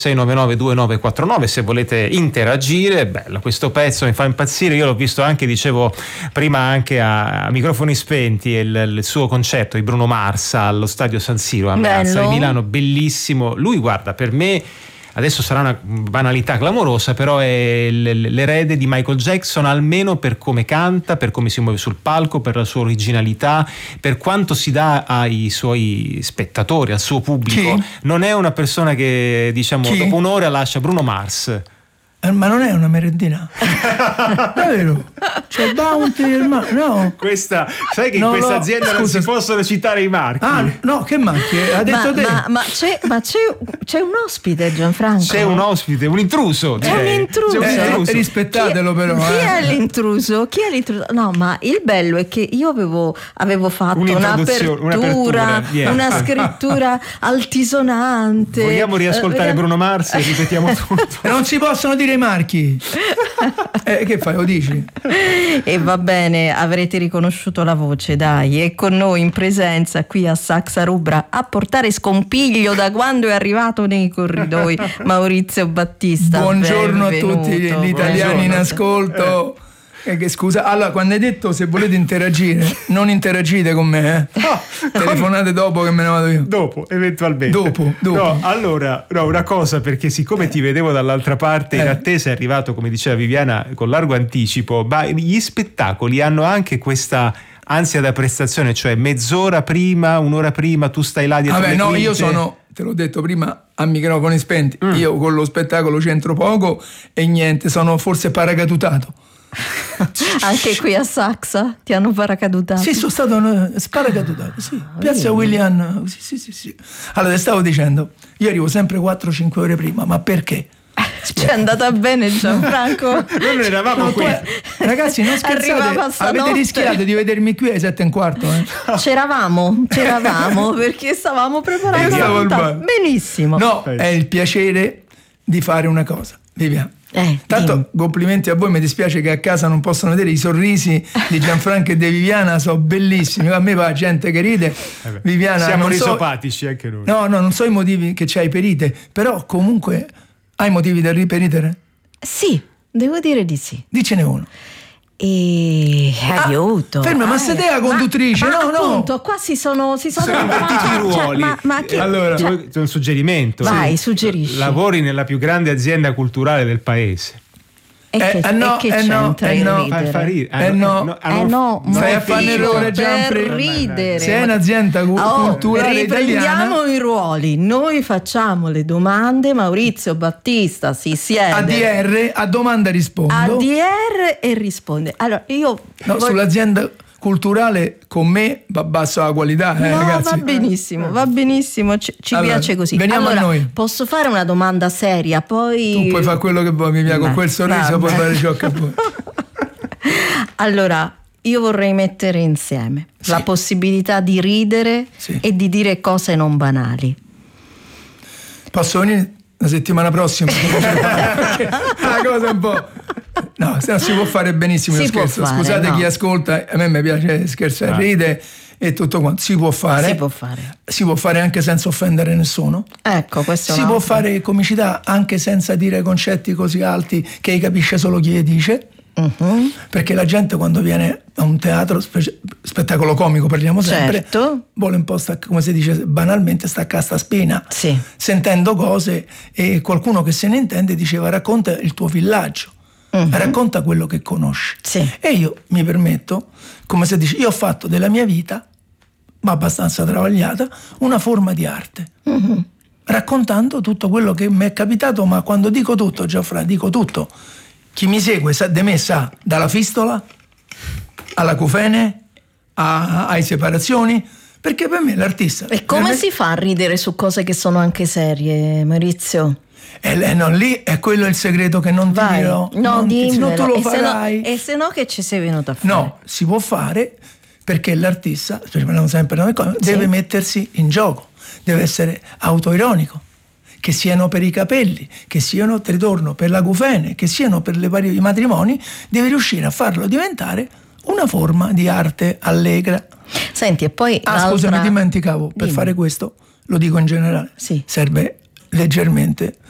6992949 se volete interagire. Bello questo pezzo, mi fa impazzire. Io l'ho visto anche, dicevo prima, anche a microfoni spenti, il suo concerto di Bruno Mars allo stadio San Siro a Piazza di Milano, bellissimo. Lui, guarda, per me adesso sarà una banalità clamorosa, però è l'erede di Michael Jackson, almeno per come canta, per come si muove sul palco, per la sua originalità, per quanto si dà ai suoi spettatori, al suo pubblico. Chi? Non è una persona che, diciamo, dopo un'ora lascia. Bruno Mars. Ma non è una merendina? Davvero? C'è Bounty, no. Questa, sai che in questa azienda non si possono citare i marchi. Ah, no, che marchi? Ha detto te. Ma c'è un ospite, Gianfranco. C'è un ospite, un intruso. C'è un intruso. Rispettatelo però. Chi è l'intruso? No, ma il bello è che io avevo fatto un'apertura, una scrittura altisonante. Vogliamo riascoltare Bruno Mars e ripetiamo tutto. Non si possono dire i marchi. Che fai, lo dici? E va bene, avrete riconosciuto la voce, dai. E con noi in presenza qui a Saxa Rubra a portare scompiglio da quando è arrivato nei corridoi Maurizio Battista. Buongiorno a tutti gli italiani in ascolto. Scusa, allora, quando hai detto se volete interagire, non interagite con me, telefonate dopo che me ne vado io. Dopo, eventualmente. Dopo. No, allora, una cosa, perché siccome ti vedevo dall'altra parte, in attesa è arrivato, come diceva Viviana, con largo anticipo, ma gli spettacoli hanno anche questa ansia da prestazione, cioè mezz'ora prima, un'ora prima, tu stai là dietro le quinte. Io sono, te l'ho detto prima, a microfoni spenti. Io con lo spettacolo c'entro poco e niente, sono forse paracadutato. Anche qui a Saxa ti hanno paracadutato? Sì, sono stato sparacadutato, sì. Piazza William, sì. Allora, stavo dicendo, io arrivo sempre 4-5 ore prima, ma perché? Ci è andata bene, Gianfranco? Noi non eravamo qui. Ragazzi, non scherzate, avete rischiato di vedermi qui alle 7:15. C'eravamo perché stavamo preparando la puntata. Benissimo. No, è il piacere di fare una cosa, Viviana. Tanto complimenti a voi, mi dispiace che a casa non possono vedere i sorrisi di Gianfranco e di Viviana, sono bellissimi. A me va gente che ride. Viviana, siamo risopatici anche noi. No, non so i motivi che c'hai per ridere, però comunque hai motivi per ridere? Sì, devo dire di sì. Dicene uno. Aiuto. Ferma, ma sei te la conduttrice? No. Appunto, qua si sono invertiti i ruoli. Ma chi? Allora, c'è un suggerimento. Vai, suggerisci. Lavori nella più grande azienda culturale del paese. Che c'entra il ridere? No. Stai a fare un errore, ridere. Se è un'azienda culturale italiana, riprendiamo i ruoli. Noi facciamo le domande, Maurizio Battista si siede ADR, a domanda rispondo. ADR e risponde. Allora io sull'azienda culturale con me va bassa la qualità, ragazzi. Va benissimo, ci piace così. Veniamo a noi. Posso fare una domanda seria, poi tu puoi fare quello che vuoi, Viviana, con quel sorriso puoi fare ciò che vuoi. Allora, io vorrei mettere insieme la possibilità di ridere e di dire cose non banali. Posso venire la settimana prossima? Una cosa un po'. No, se no si può fare benissimo. Scherzo. Scusate chi ascolta, a me mi piace scherzare, ride e tutto quanto. Si può fare anche senza offendere nessuno. Ecco, questo si può fare comicità anche senza dire concetti così alti che capisce solo chi le dice. Perché la gente quando viene a un teatro, spettacolo comico parliamo sempre, vuole un po' come si dice banalmente staccare sta spina, sentendo cose, e qualcuno che se ne intende diceva racconta il tuo villaggio. Racconta quello che conosci. E io mi permetto, come se dice, io ho fatto della mia vita, ma abbastanza travagliata, una forma di arte, raccontando tutto quello che mi è capitato. Ma quando dico tutto, Gianfranco, dico tutto. Chi mi segue di me sa, dalla fistola alla cufene ai separazioni, perché per me l'artista. E come si fa a ridere su cose che sono anche serie, Maurizio? Non lì è quello il segreto che non ti dirò. No, dimmelo. Tu lo farai. E se no che ci sei venuto a fare? No, si può fare perché l'artista, parliamo sempre deve mettersi in gioco, deve essere autoironico. Che siano per i capelli, che siano, ti ritorno, per la gufene, che siano per i matrimoni, deve riuscire a farlo diventare una forma di arte allegra. Senti, e poi scusa, mi dimenticavo, per fare questo, lo dico in generale, serve leggermente